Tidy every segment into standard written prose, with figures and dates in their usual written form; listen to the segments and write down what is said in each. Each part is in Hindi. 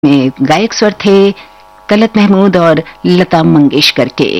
में गायक स्वर थे तलत महमूद और लता मंगेशकर के।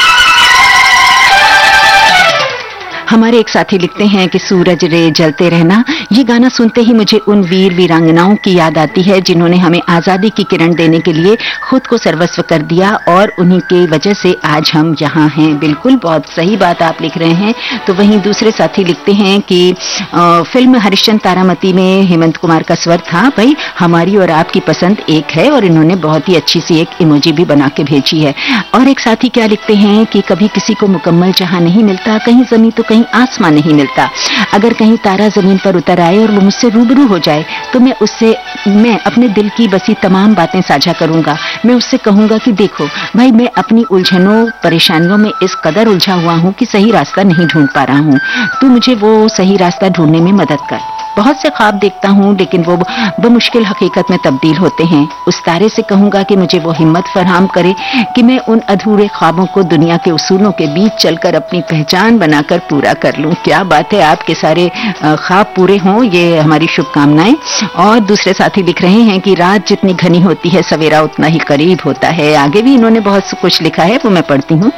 हमारे एक साथी लिखते हैं कि सूरज रे जलते रहना, ये गाना सुनते ही मुझे उन वीर वीरांगनाओं की याद आती है जिन्होंने हमें आजादी की किरण देने के लिए खुद को सर्वस्व कर दिया और उन्हीं की वजह से आज हम यहाँ हैं। बिल्कुल, बहुत सही बात आप लिख रहे हैं। तो वहीं दूसरे साथी लिखते हैं कि फिल्म हरिश्चंद्र तारामती में हेमंत कुमार का स्वर था। भाई, हमारी और आपकी पसंद एक है और इन्होंने बहुत ही अच्छी सी एक इमोजी भी बना के भेजी है। और एक साथी क्या लिखते हैं कि कभी किसी को मुकम्मल जहां नहीं मिलता, कहीं जमीन तो कहीं आसमान नहीं मिलता। अगर कहीं तारा जमीन पर उतर आए और वो मुझसे रूबरू हो जाए तो मैं अपने दिल की बसी तमाम बातें साझा करूंगा। मैं उससे कहूंगा कि देखो भाई, मैं अपनी उलझनों परेशानियों में इस कदर उलझा हुआ हूं कि सही रास्ता नहीं ढूंढ पा रहा हूं। तू मुझे वो सही रास्ता ढूंढने में मदद कर। बहुत से ख्वाब देखता हूं लेकिन वो बमुश्किल हकीकत में तब्दील होते हैं। उस तारे से कहूंगा कि मुझे वो हिम्मत फराहम करे कि मैं उन अधूरे ख्वाबों को दुनिया के उसूलों के बीच चलकर अपनी पहचान बनाकर पूरा कर लूं। क्या बात है, आपके सारे ख्वाब पूरे हों, ये हमारी शुभकामनाएं। और दूसरे साथी लिख रहे हैं कि रात जितनी घनी होती है सवेरा उतना ही करीब होता है। आगे भी इन्होंने बहुत कुछ लिखा है, वो मैं पढ़ती हूँ।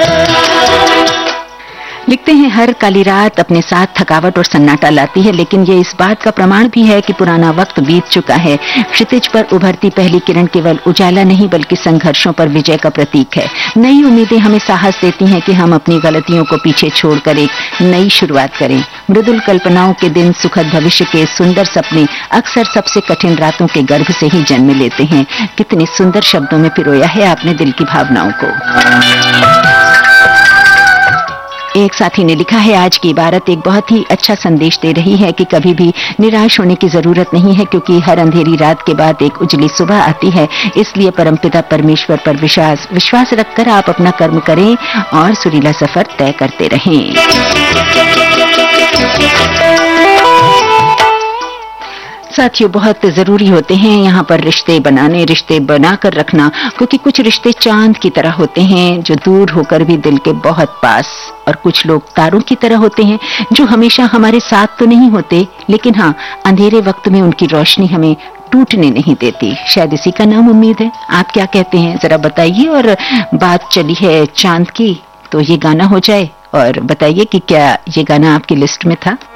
लिखते हैं, हर काली रात अपने साथ थकावट और सन्नाटा लाती है, लेकिन ये इस बात का प्रमाण भी है कि पुराना वक्त बीत चुका है। क्षितिज पर उभरती पहली किरण केवल उजाला नहीं बल्कि संघर्षों पर विजय का प्रतीक है। नई उम्मीदें हमें साहस देती हैं कि हम अपनी गलतियों को पीछे छोड़कर एक नई शुरुआत करें। मृदुल कल्पनाओं के दिन, सुखद भविष्य के सुंदर सपने अक्सर सबसे कठिन रातों के गर्भ से ही जन्म लेते हैं। कितने सुंदर शब्दों में पिरोया है आपने दिल की भावनाओं को। एक साथी ने लिखा है, आज की इबारत एक बहुत ही अच्छा संदेश दे रही है कि कभी भी निराश होने की जरूरत नहीं है, क्योंकि हर अंधेरी रात के बाद एक उजली सुबह आती है। इसलिए परमपिता परमेश्वर पर विश्वास रखकर आप अपना कर्म करें और सुरीला सफर तय करते रहें। साथियों, बहुत जरूरी होते हैं यहाँ पर रिश्ते बनाकर रखना, क्योंकि कुछ रिश्ते चांद की तरह होते हैं जो दूर होकर भी दिल के बहुत पास, और कुछ लोग तारों की तरह होते हैं जो हमेशा हमारे साथ तो नहीं होते लेकिन हाँ, अंधेरे वक्त में उनकी रोशनी हमें टूटने नहीं देती। शायद इसी का नाम उम्मीद है। आप क्या कहते हैं, जरा बताइए। और बात चली है चांद की, तो ये गाना हो जाए और बताइए कि क्या ये गाना आपकी लिस्ट में था।